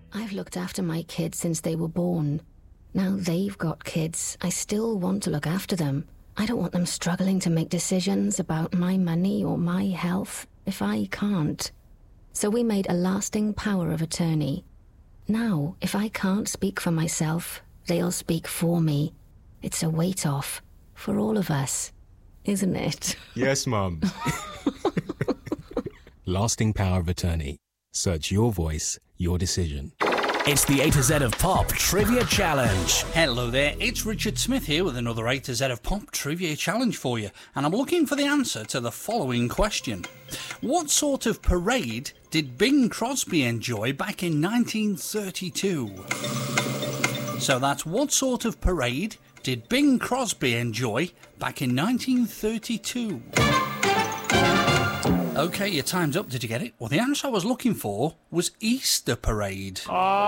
I've looked after my kids since they were born. Now they've got kids. I still want to look after them. I don't want them struggling to make decisions about my money or my health if I can't. So we made a lasting power of attorney. Now, if I can't speak for myself, they'll speak for me. It's a weight off for all of us, isn't it? Yes, Mum. Lasting power of attorney. Search your voice, your decision. It's the A to Z of Pop Trivia Challenge. Hello there, it's Richard Smith here with another A to Z of Pop Trivia Challenge for you, and I'm looking for the answer to the following question. What sort of parade did Bing Crosby enjoy back in 1932? So that's what sort of parade did Bing Crosby enjoy back in 1932? OK, your time's up. Did you get it? Well, the answer I was looking for was Easter Parade.